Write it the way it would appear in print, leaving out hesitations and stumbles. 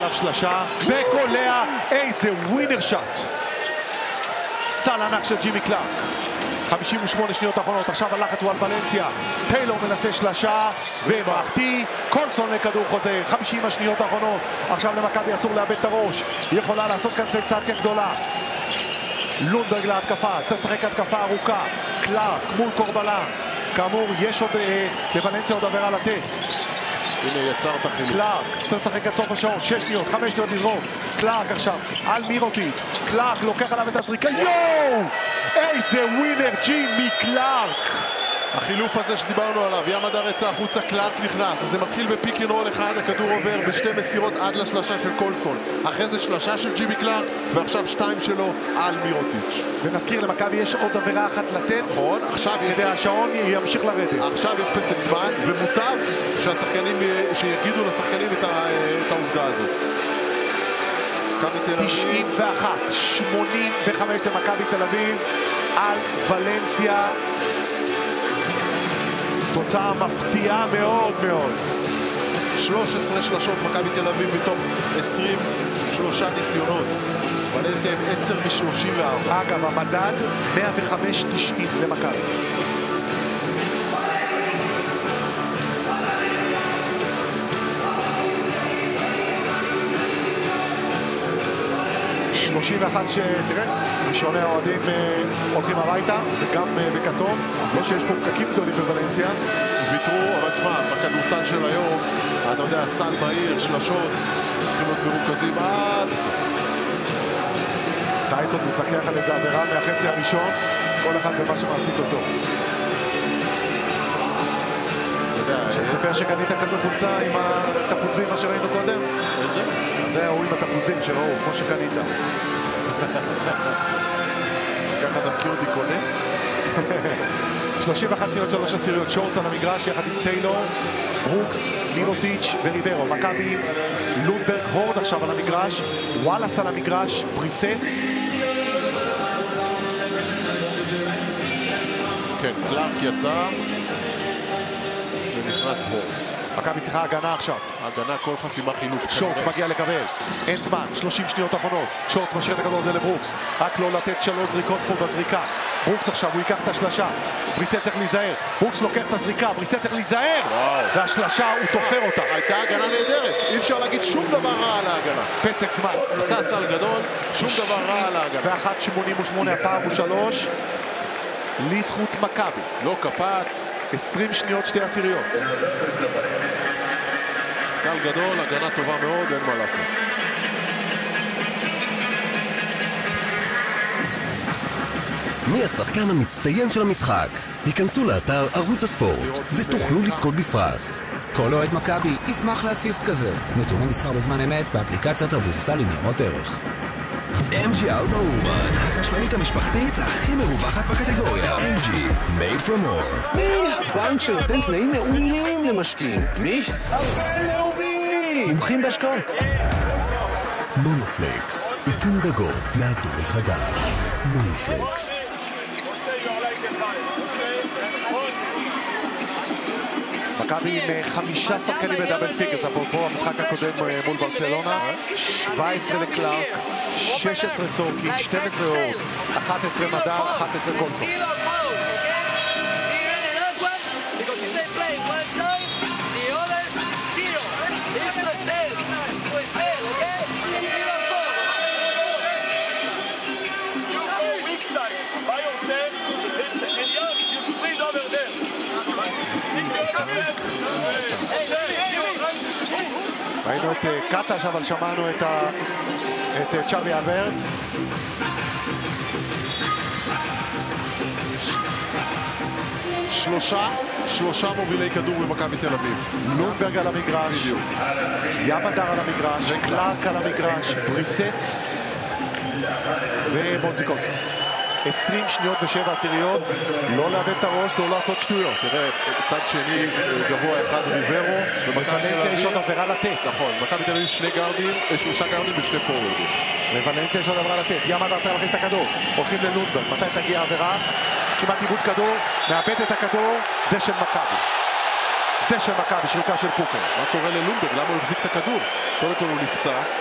שלשה וקולע, איזה ווינר שוט. סל ענק של ג'ימי קלארק. 58 שניות האחרונות, עכשיו הלחץ הוא על ולנסיה. טיילור מנסה שלשה ומחטיא. קולסון לכדור חוזר, 50 השניות האחרונות. עכשיו למכבי אסור לאבד את הראש, היא יכולה לעשות כאן סנסציה גדולה. לונדברג להתקפה, צריך לשחק התקפה ארוכה. קלארק מול קורבלה. כאמור, יש עוד לוולנסיה עוד עבירה לתת. הנה יצר את החילוק. קלארק, צריך לשחק עד סוף השעון, 6 שניות, 5 שניות לזרום. קלארק עכשיו, על מירוטיץ'. קלארק לוקח עליו את הזריקה, יואו! איזה ווינר ג'ימי קלארק! החילוף הזה שדיברנו עליו, ים הדר יצא החוצה, קלארק נכנס. אז זה מתחיל בפיק אנד רול אחד, הכדור עובר בשתי מסירות עד לשלשה של קולסון. אחרי זה שלשה של ג'ימי קלארק, ועכשיו 2 שלו על מירוטיץ'. ונזכיר, למכבי יש עוד עבירה אחת לתת. נכון, עכשיו כדי השעון ימשיך לרדת. עכשיו יש פסק זמן, ומוטב שיגידו לשחקנים את העובדה הזאת. 91-85 למכבי תל אביב על ולנסיה. תוצאה מפתיעה מאוד מאוד. 13 שלשות מכבי תל אביב מתוך 23 ניסיונות. ולנסיה עם 10 מ-34. אגב, המדד 105-90 למכבי. תראה, ראשוני האוהדים הולכים הביתה, וגם בכתום. לא שיש פה פקקים גדולים בוולנסיה. ויתרו, אבל תשמע, בכדורסל של היום, אתה יודע, סל מהיר, שלשות, צריכים להיות מרוכזים עד הסוף. טייסון מתווכח על איזה עבירה מהחצי הראשון, כל אחד במה שמעשית אותו. שתספר שקנית כזו חולצה עם התפוזים, מה שראינו קודם? איזה? זה הוא עם התפוזים שראו, כמו שקנית. ככה אתה מכיר אותי קונה? 31 שניות 3 עשיריות, שורץ על המגרש יחד עם טיילור, ברוקס, מירוטיץ' וליברו. מכבי, לונדברג, הורד עכשיו על המגרש, וואלאס על המגרש, בריסט. כן, קלארק יצא ונכנס הורד. מכבי צריכה הגנה עכשיו. הגנה כל חסימה חילוף. שורץ מגיע לקבל, אין זמן, 30 שניות אחרונות. שורץ משאיר את הכדור הזה לברוקס, רק לא לתת 3 זריקות פה בזריקה. ברוקס עכשיו, הוא ייקח את השלשה, בריסט צריך להיזהר. ברוקס לוקח את הזריקה, בריסט צריך להיזהר, והשלשה הוא תופר אותה. הייתה הגנה נהדרת, אי אפשר להגיד שום דבר רע על ההגנה. פסק זמן. עשה סל גדול, שום דבר רע על ההגנה. ו1.88 הפער הוא 3 לזכות מכבי. לא קפץ. 20 שניות 2 עשיריות. סל גדול, הגנה טובה מאוד, אין מה לעשות. מי השחקן המצטיין של המשחק? היכנסו לאתר ערוץ הספורט ותוכלו לזכות בפרס. כל אוהד מכבי ישמח לאסיסט כזה. נתוני מסחר בזמן אמת באפליקציית הבורסה לניירות ערך. MG Alma Urban, החשמלית המשפחתית הכי מרווחת בקטגוריה. MG, made from more. מי הבנק שנותן תנאים מעולים למשקיעים? מי? הבינלאומי! מומחים בהשקעות. מונופלקס, איתום גגות מהדור החדש. מונופלקס. מכבי עם 5 שחקנים בדאבל פיגרס, אפרופו המשחק הקודם מול ברצלונה. 17 לקלארק, 16 סורקין, 12 אורד, 11 מדר, 11 קולסון. ראינו את קטש, אבל שמענו את צ'אבי אברט. שלושה מובילי כדור במכבי תל אביב. לונדברג על המגרש, ים הדר על המגרש, קלארק על המגרש, בריסט ומונטי קולסון. 20 שניות ו7 עשיריות, לא לאבד את הראש, לא לעשות שטויות. תראה, צד שני גבוה אחד ריברו, בוולנסיה יש עוד עבירה לתת. נכון, מכבי תל אביב 3 גארדים ושני פורורדים. בוולנסיה יש עוד עבירה לתת, ים הדר צריך להכניס את הכדור, הולכים ללונדברג, מתי תגיע העבירה? כמעט איבוד כדור, מאבד את הכדור, זה של מכבי. זה של מכבי, שריקה של פוקר. מה קורה ללונברג? למה הוא החזיק את הכדור? קודם כל הוא נפצע.